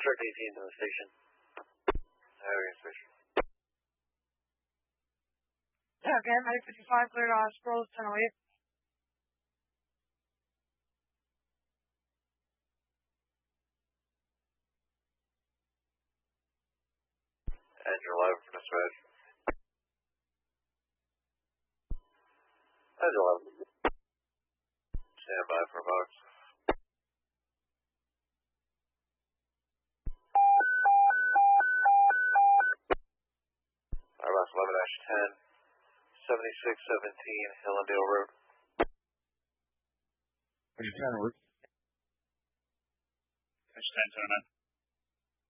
Direct 18 to the station. Area station. Yeah, again, 855 cleared Sproles, 1008. Engine 11 for dispatch. Engine 11. Stand by for a box. Airbus 11-10, 7617 Hillendale Road. Are you trying to work? It's 10-9.